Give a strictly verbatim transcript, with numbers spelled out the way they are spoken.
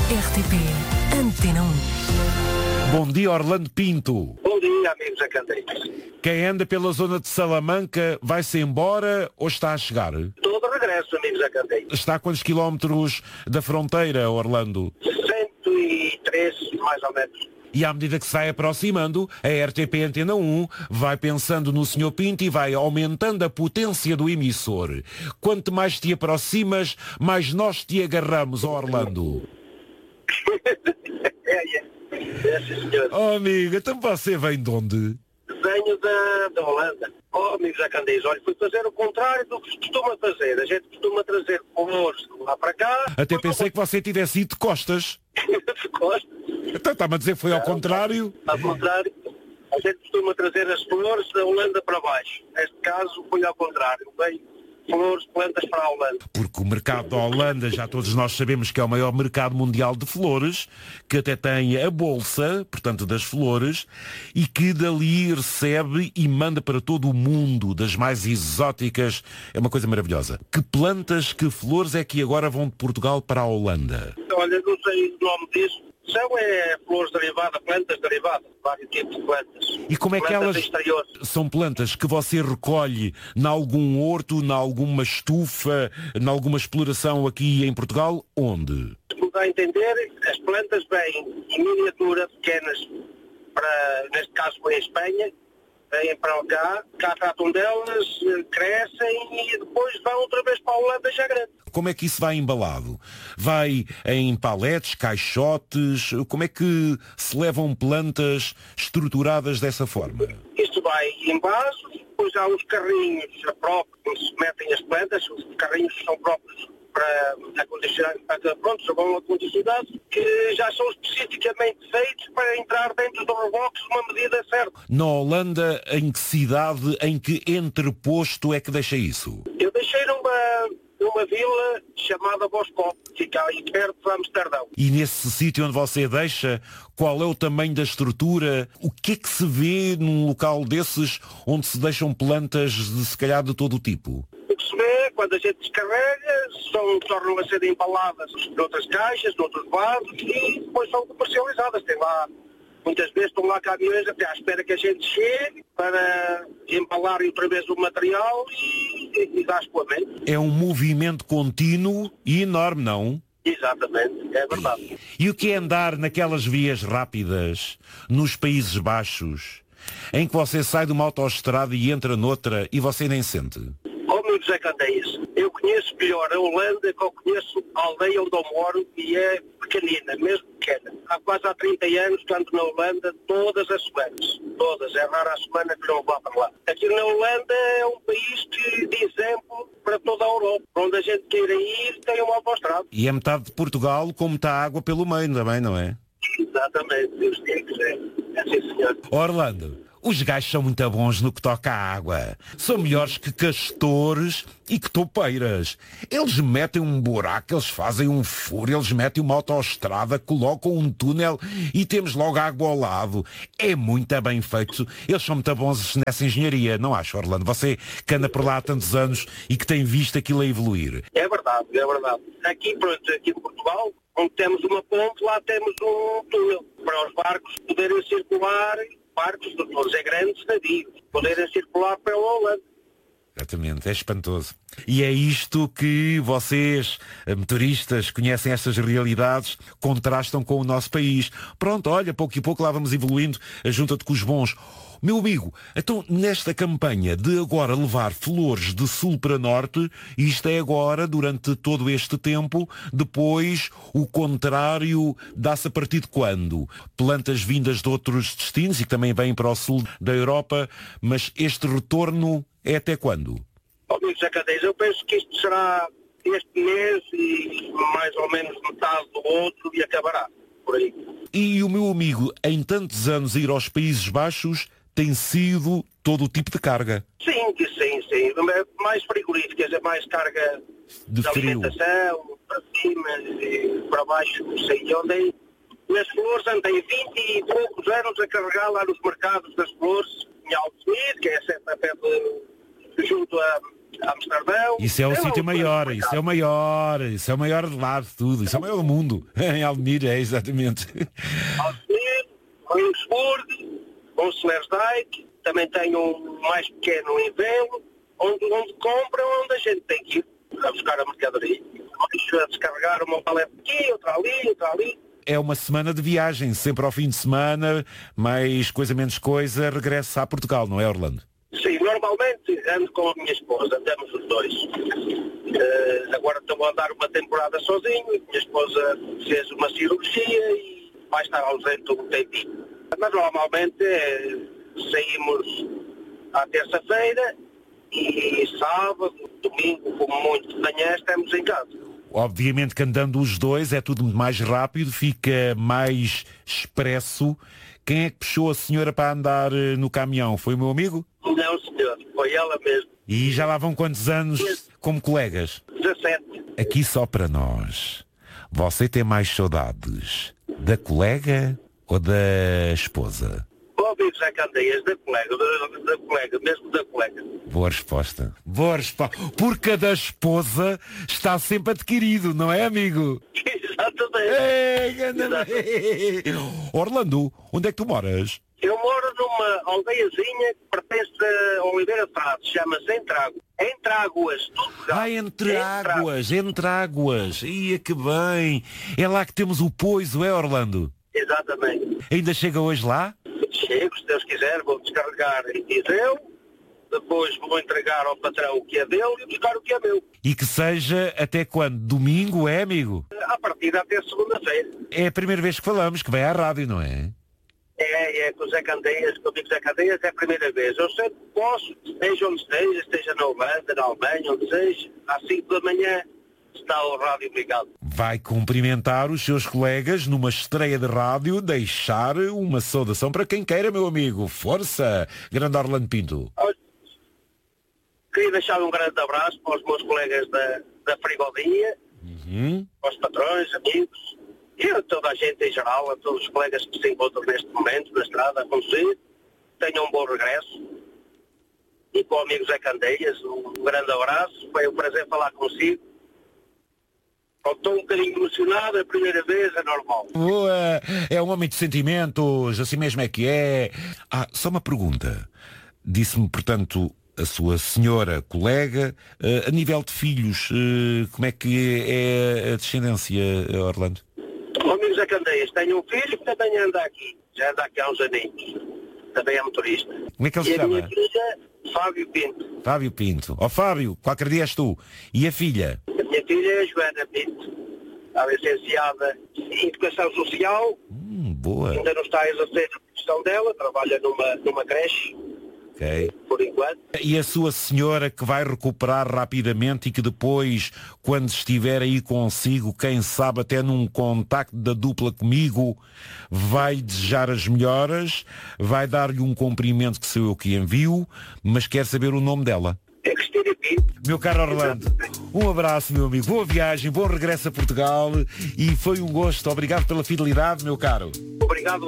R T P Antena um. Bom dia, Orlando Pinto. Bom dia, amigos acandeiros. Quem anda pela zona de Salamanca vai-se embora ou está a chegar? Estou de regresso, amigos acandeiros. Está a quantos quilómetros da fronteira, Orlando? cento e três, mais ou menos. E à medida que se vai aproximando, a R T P Antena um vai pensando no senhor Pinto e vai aumentando a potência do emissor. Quanto mais te aproximas, mais nós te agarramos, Orlando. é, é. É, sim, senhor. Oh, amigo, então você vem de onde? Venho da, da Holanda. Oh, amigos acandeiros, olha, fui fazer o contrário do que se costuma fazer. A gente costuma trazer flores de lá para cá. Até pensei que você tivesse ido de costas. de costas. Então está-me a dizer que foi ao contrário? Ao contrário. A gente costuma trazer as flores da Holanda para baixo. Neste caso, foi ao contrário. Veio flores, plantas para a Holanda. Porque o mercado da Holanda, já todos nós sabemos que é o maior mercado mundial de flores, que até tem a bolsa, portanto, das flores, e que dali recebe e manda para todo o mundo, das mais exóticas. É uma coisa maravilhosa. Que plantas, que flores é que agora vão de Portugal para a Holanda? Olha, não sei o nome disso. São é flores derivadas, plantas derivadas, vários tipos de plantas. E como é que plantas elas exteriores. são plantas que você recolhe em algum horto, em alguma estufa, em alguma exploração aqui em Portugal? Onde? Como dá a entender, as plantas vêm em miniatura, pequenas, para, neste caso foi em Espanha, vêm para cá, cá tratam delas, crescem e depois vão outra vez para a Holanda já grande. Como é que isso vai embalado? Vai em paletes, caixotes? Como é que se levam plantas estruturadas dessa forma? Isto vai em vasos, depois há uns carrinhos próprios onde se metem as plantas, os carrinhos são próprios para acondicionar, pronto, vão acondicionados, que já são especificamente feitos para entrar dentro do reboque uma medida certa. Na Holanda, em que cidade, em que entreposto é que deixa isso? Eu deixei numa... numa vila chamada Boskop, que fica aí perto de Amsterdão. E nesse sítio onde você deixa, qual é o tamanho da estrutura? O que é que se vê num local desses onde se deixam plantas de, se calhar, de todo o tipo? O que se vê, quando a gente descarrega, são, tornam a ser embaladas noutras caixas, noutros vasos e depois são comercializadas. Tem lá, muitas vezes estão lá caminhões até à espera que a gente chegue para embalarem outra vez o material e, e, e dar escoamento. É um movimento contínuo e enorme, não? Exatamente, é verdade. E o que é andar naquelas vias rápidas, nos Países Baixos, em que você sai de uma autoestrada e entra noutra e você nem sente? Oh, meu José Candeias, eu conheço melhor a Holanda que eu conheço a aldeia onde eu moro e é pequenina, mesmo pequena. Há quase há trinta anos que ando na Holanda todas as semanas. Todas, é rara a semana que não vou para lá. Aqui na Holanda é um país que, de exemplo para toda a Europa. Onde a gente queira ir tem uma autoestrada. E é metade de Portugal com muita água pelo meio também, não é? Exatamente, Deus tem que ser. É sim, senhor. Orlando, os gajos são muito bons no que toca à água. São melhores que castores e que toupeiras. Eles metem um buraco, eles fazem um furo, eles metem uma autoestrada, colocam um túnel e temos logo água ao lado. É muito bem feito. Eles são muito bons nessa engenharia, não acha, Orlando? Você que anda por lá há tantos anos e que tem visto aquilo a evoluir. É verdade, é verdade. Aqui, pronto, aqui em Portugal, onde temos uma ponte, lá temos um túnel para os barcos poderem circular. Barcos de todos, é grandes navios, poderem circular pela Holanda. Exatamente, é espantoso. E é isto que vocês, motoristas, conhecem estas realidades, contrastam com o nosso país. Pronto, olha, pouco e pouco lá vamos evoluindo, junta-te com os bons. Meu amigo, então nesta campanha de agora levar flores de sul para norte, isto é agora, durante todo este tempo, depois o contrário dá-se a partir de quando? Plantas vindas de outros destinos e que também vêm para o sul da Europa, mas este retorno é até quando? Ó, amigos acadeiros, eu penso que isto será este mês e mais ou menos metade do outro e acabará por aí. E o meu amigo, em tantos anos ir aos Países Baixos, tem sido todo o tipo de carga. Sim, sim, sim. Mais frigoríficas, é mais carga de, de alimentação, para cima e para baixo, não sei onde. As flores andei vinte e poucos anos a carregar lá nos mercados das flores, em Alto Smith, que é sempre a pé de, junto a, Amsterdão. Isso é o É sítio uma maior, coisa isso é o maior, isso é o maior de lá de tudo, isso é o maior do mundo. Em Almir, é exatamente. Almir, Williamsburg,Onslersdijk, também tem um mais pequeno em Velo, onde, onde compram, onde a gente tem que ir a buscar a mercadoria. A descarregar uma paleta aqui, outra ali, outra ali. É uma semana de viagem, sempre ao fim de semana, mais coisa menos coisa, regressa a Portugal, não é, Orlando? Sim, normalmente ando com a minha esposa, andamos os dois. Uh, agora estou a andar uma temporada sozinho, minha esposa fez uma cirurgia e vai estar ausente um tempinho. Mas normalmente eh, saímos à terça-feira e sábado, domingo, como muito de manhã, estamos em casa. Obviamente que andando os dois é tudo mais rápido, fica mais expresso. Quem é que puxou a senhora para andar no caminhão? Foi o meu amigo? Não, senhor, foi ela mesmo. E já lá vão quantos anos como colegas? dezassete. Aqui só para nós. Você tem mais saudades da colega ou da esposa? Ouvi José Candeias, da colega, da, da colega, mesmo da colega. Boa resposta. Boa resposta. Porque a da esposa está sempre adquirido, não é, amigo? Exatamente. Ei, Exatamente. Orlando, onde é que tu moras? Eu moro numa aldeiazinha que pertence a Oliveira de Frades, chama-se Entrago. Entráguas, tudo pegado. Ah, entre águas, entre águas. Ia que bem. É lá que temos o poiso, é, Orlando? Exatamente. Ainda chega hoje lá? Chego, se Deus quiser, vou descarregar em Viseu, depois vou entregar ao patrão o que é dele e buscar o que é meu. E que seja até quando? Domingo, é, amigo? A partir até segunda-feira. É a primeira vez que falamos, que vai à rádio, não é? É, é com o Zé Candeias, com o amigo Zé Candeias, é a primeira vez. Eu sempre posso, esteja onde esteja, esteja na Holanda, na Alemanha, onde seja, às cinco da manhã está o rádio ligado. Vai cumprimentar os seus colegas numa estreia de rádio, deixar uma saudação para quem queira, meu amigo. Força, grande Orlando Pinto. Queria deixar um grande abraço para os meus colegas da, da Frigodia, Uhum. aos patrões, amigos, e a toda a gente em geral, a todos os colegas que se encontram neste momento na estrada a conduzir. Tenham um bom regresso. E para o amigo Zé Candeias, um grande abraço. Foi um prazer falar consigo. Estou um bocadinho emocionado, é a primeira vez, é normal. Boa, é um homem de sentimentos, assim mesmo é que é. Ah, só uma pergunta. Disse-me, portanto, a sua senhora colega, uh, a nível de filhos, uh, como é que é a descendência, Orlando? O amigo Zé Candeias, tenho um filho que também anda aqui, já anda aqui há uns aninhos, também é motorista. Como é que ele e se a chama? minha filha, Fábio Pinto. Fábio Pinto. Ó Fábio, qualquer dia és tu. E a filha? A minha filha é a Joana Pinto, está licenciada em Educação Social, Hum, boa. ainda não está a exercer a profissão dela, trabalha numa, numa creche, Ok. por enquanto. E a sua senhora que vai recuperar rapidamente e que depois, quando estiver aí consigo, quem sabe até num contacto da dupla comigo, vai desejar as melhoras, vai dar-lhe um cumprimento que sou eu que envio, mas quer saber o nome dela. É Cristina Pinto. Meu caro Orlando, um abraço, meu amigo. Boa viagem, bom regresso a Portugal e foi um gosto. Obrigado pela fidelidade, meu caro. Obrigado.